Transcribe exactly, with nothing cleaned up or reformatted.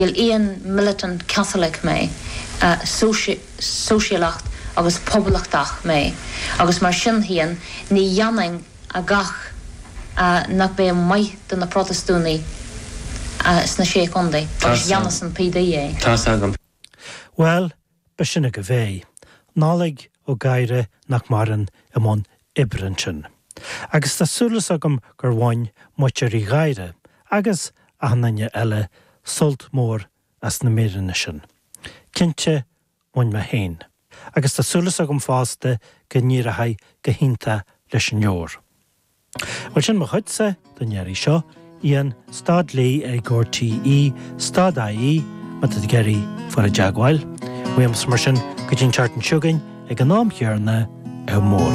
Il Ian militant Catholic me, uh, soci socialacht agus poblachtach me, agus mar sin hían ní janning a gach uh, nach be mai den na protestúni uh, sna sé condaí, agus Janus an P D A. Tá agam. Well, be sinna go bhéh, nálaigh ó gaiire nach maran amón ibrintin. Agus tá súlas agam gur bhain muitear í gaiire, agus a hananne eile sult mór as na mérinne sin. Cinte bhain me héin. Agus tá súlas agam fásta go níor a haid go hinnta leis an jóor. Bhain sin mo chuidsa den nearí seo, íon stad lí ag gcóir tí í, stad a í, mat a geirí for a jaagháil. Williams mar sin go dtín teart an siúgain ag an nám chearna ar mór.